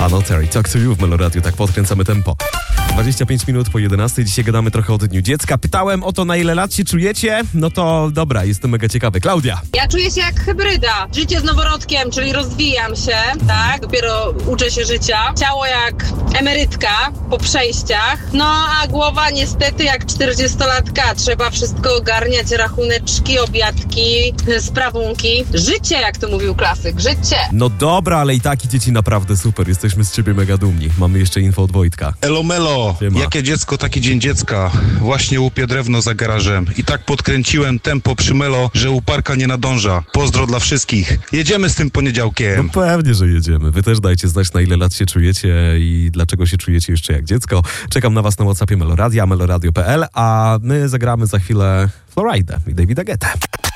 Terry, Talk to You w Meloradiu, tak podkręcamy tempo. 25 minut po 11, dzisiaj gadamy trochę o Dniu Dziecka. Pytałem o to, na ile lat się czujecie? No to dobra, jestem mega ciekawy. Klaudia. Ja czuję się jak hybryda. Życie z noworodkiem, czyli rozwijam się, tak? Dopiero uczę się życia. Ciało jak emerytka po przejściach. No a głowa niestety jak 40-latka. Trzeba wszystko ogarniać, rachuneczki, obiadki, sprawunki. Życie, jak to mówił klasyk, życie. No dobra, ale i tak idzie ci naprawdę super. Jesteśmy z ciebie mega dumni. Mamy jeszcze info od Wojtka. Elo melo, Siema. jakie dziecko, taki dzień dziecka. Właśnie łupię drewno za garażem. I tak podkręciłem tempo przy melo, że uparka nie nadąża. Pozdro dla wszystkich. Jedziemy z tym poniedziałkiem. No pewnie, że jedziemy. Wy też dajcie znać, na ile lat się czujecie i dlaczego się czujecie jeszcze jak dziecko. Czekam na was na WhatsAppie Meloradia, meloradio.pl, a my zagramy za chwilę Florida i Davida Guetta.